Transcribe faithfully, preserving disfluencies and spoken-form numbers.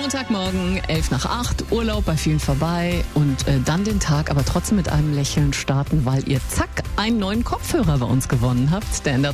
Montagmorgen, elf nach acht, Urlaub bei vielen vorbei und äh, dann den Tag aber trotzdem mit einem Lächeln starten, weil ihr zack einen neuen Kopfhörer bei uns gewonnen habt. Der ändert